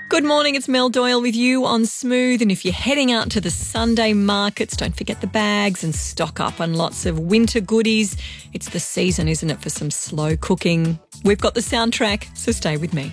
Good morning, it's Mel Doyle with you on Smooth. And if you're heading out to the Sunday markets, don't forget the bags and stock up on lots of winter goodies. It's the season, isn't it, for some slow cooking. We've got the soundtrack, so stay with me.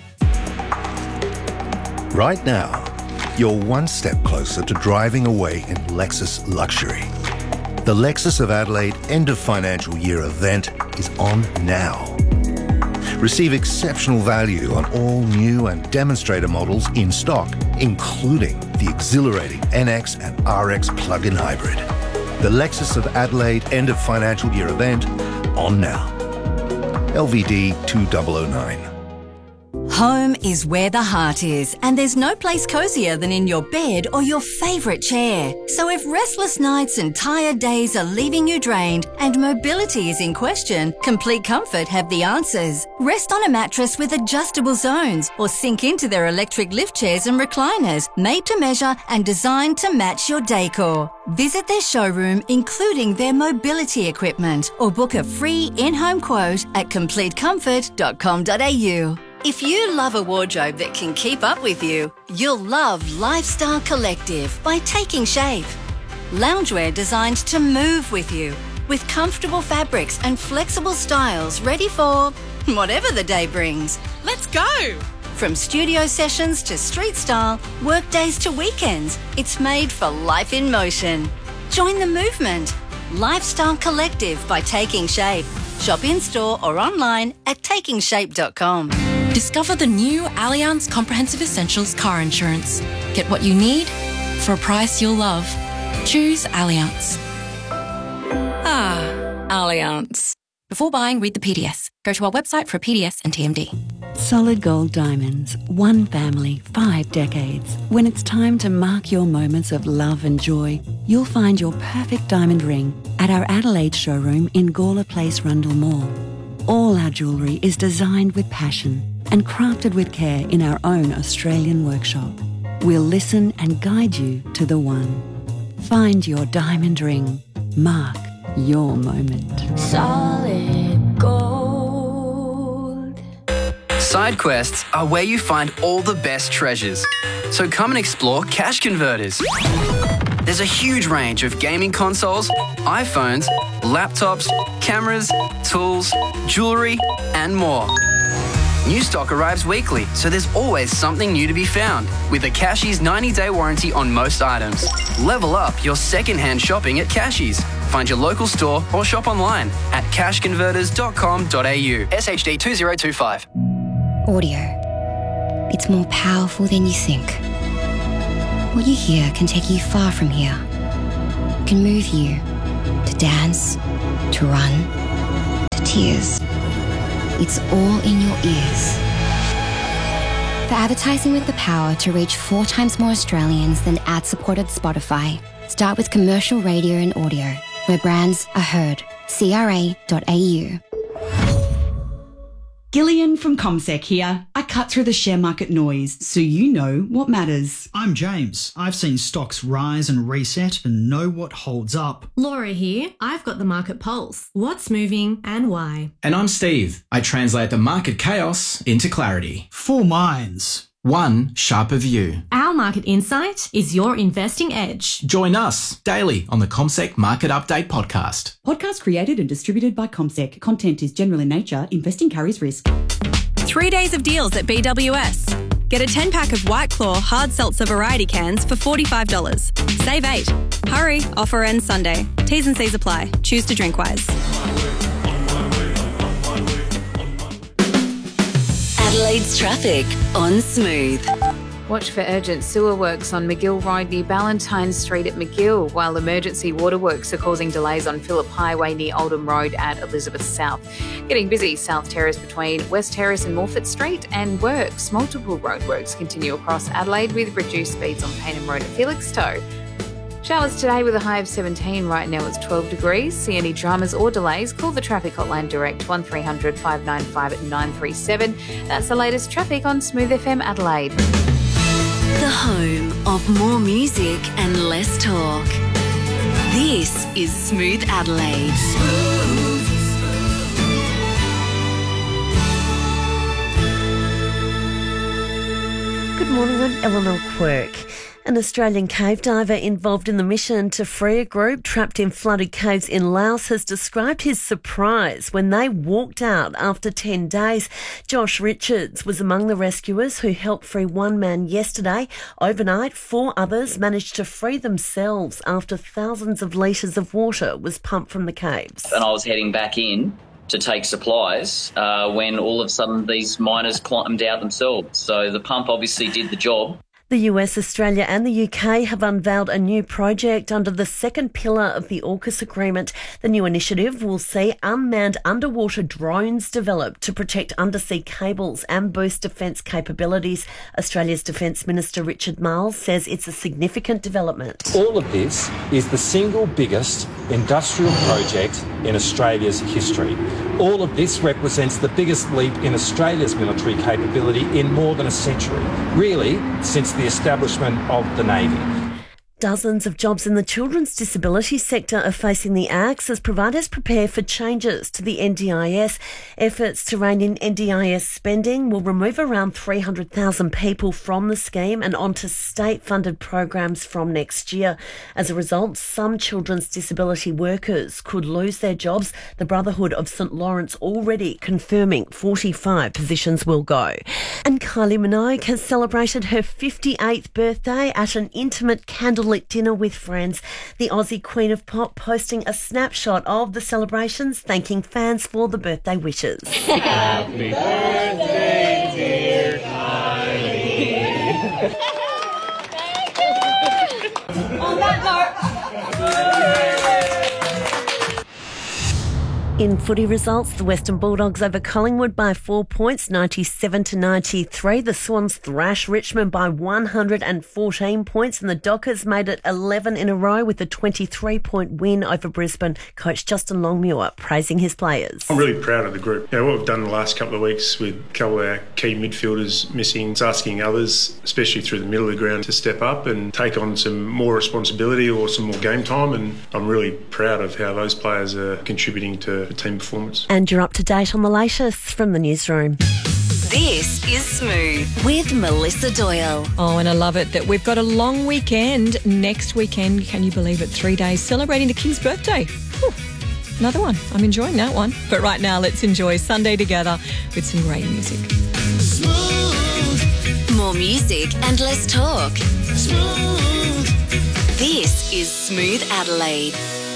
Right now, you're one step closer to driving away in Lexus luxury. The Lexus of Adelaide end of financial year event is on now. Receive exceptional value on all new and demonstrator models in stock, including the exhilarating NX and RX plug-in hybrid. The Lexus of Adelaide end of financial year event on now. LVD 2009. Home is where the heart is, and there's no place cosier than in your bed or your favourite chair. So if restless nights and tired days are leaving you drained and mobility is in question, Complete Comfort have the answers. Rest on a mattress with adjustable zones or sink into their electric lift chairs and recliners, made to measure and designed to match your decor. Visit their showroom, including their mobility equipment, or book a free in-home quote at completecomfort.com.au. If you love a wardrobe that can keep up with you, you'll love Lifestyle Collective by Taking Shape. Loungewear designed to move with you, with comfortable fabrics and flexible styles ready for whatever the day brings. Let's go! From studio sessions to street style, work days to weekends, it's made for life in motion. Join the movement. Lifestyle Collective by Taking Shape. Shop in-store or online at takingshape.com. Discover the new Allianz Comprehensive Essentials car insurance. Get what you need for a price you'll love. Choose Allianz. Allianz. Before buying, read the PDS. Go to our website for a PDS and TMD. Solid Gold Diamonds. One family, 5 decades. When it's time to mark your moments of love and joy, you'll find your perfect diamond ring at our Adelaide showroom in Gawler Place, Rundle Mall. All our jewellery is designed with passion and crafted with care in our own Australian workshop. We'll listen and guide you to the one. Find your diamond ring. Mark your moment. Solid gold. Side quests are where you find all the best treasures. So come and explore Cash Converters. There's a huge range of gaming consoles, iPhones, laptops, cameras, tools, jewellery, and more. New stock arrives weekly, so there's always something new to be found. With a Cashies 90-day warranty on most items. Level up your second-hand shopping at Cashies. Find your local store or shop online at cashconverters.com.au. SHD 2025. Audio. It's more powerful than you think. What you hear can take you far from here. It can move you to dance, to run, to tears. It's all in your ears. For advertising with the power to reach 4 times more Australians than ad-supported Spotify, start with commercial radio and audio, where brands are heard. CRA.au. Gillian from CommSec here. I cut through the share market noise so you know what matters. I'm James. I've seen stocks rise and reset and know what holds up. Laura here. I've got the market pulse. What's moving and why? And I'm Steve. I translate the market chaos into clarity. 4 minds. One sharper view. Our market insight is your investing edge. Join us daily on the CommSec Market Update podcast. Podcast created and distributed by CommSec. Content is general in nature. Investing carries risk. 3 days of deals at BWS. Get a 10-pack of White Claw hard seltzer variety cans for $45. Save 8. Hurry, offer ends Sunday. T's and C's apply. Choose to drink wise. Adelaide's traffic on Smooth. Watch for urgent sewer works on McGill Road near Ballantyne Street at McGill, while emergency waterworks are causing delays on Phillip Highway near Oldham Road at Elizabeth South. Getting busy, South Terrace between West Terrace and Morfett Street, and works. Multiple roadworks continue across Adelaide with reduced speeds on Paynham Road at Felixstowe. Showers today with a high of 17. Right now it's 12 degrees. See any dramas or delays, call the traffic hotline direct 1300 595 937. That's the latest traffic on Smooth FM Adelaide. The home of more music and less talk. This is Smooth Adelaide. Good morning, I'm Eleanor Quirk. An Australian cave diver involved in the mission to free a group trapped in flooded caves in Laos has described his surprise when they walked out after 10 days. Josh Richards was among the rescuers who helped free one man yesterday. Overnight, 4 others managed to free themselves after thousands of litres of water was pumped from the caves. And I was heading back in to take supplies when all of a sudden these miners climbed out themselves. So the pump obviously did the job. The US, Australia and the UK have unveiled a new project under the second pillar of the AUKUS agreement. The new initiative will see unmanned underwater drones developed to protect undersea cables and boost defence capabilities. Australia's Defence Minister Richard Marles says it's a significant development. All of this is the single biggest industrial project in Australia's history. All of this represents the biggest leap in Australia's military capability in more than a century, really since the establishment of the Navy. Dozens of jobs in the children's disability sector are facing the axe as providers prepare for changes to the NDIS. Efforts to rein in NDIS spending will remove around 300,000 people from the scheme and onto state-funded programs from next year. As a result, some children's disability workers could lose their jobs. The Brotherhood of St Lawrence already confirming 45 positions will go. And Kylie Minogue has celebrated her 58th birthday at an intimate candlelit dinner with friends. The Aussie Queen of Pop posting a snapshot of the celebrations, thanking fans for the birthday wishes. Happy birthday, dear Kylie. On that note. In footy results, the Western Bulldogs over Collingwood by 4 points, 97-93. The Swans thrash Richmond by 114 points, and the Dockers made it 11 in a row with a 23-point win over Brisbane. Coach Justin Longmuir praising his players. I'm really proud of the group. What we've done the last couple of weeks with a couple of our key midfielders missing, it's asking others, especially through the middle of the ground, to step up and take on some more responsibility or some more game time, and I'm really proud of how those players are contributing to team performance. And you're up to date on the latest from the newsroom. This is Smooth with Melissa Doyle. Oh, and I love it that we've got a long weekend next weekend. Can you believe it? 3 days celebrating the King's birthday. Whew. Another one. I'm enjoying that one. But right now, let's enjoy Sunday together with some great music. Smooth. More music and less talk. Smooth. This is Smooth Adelaide.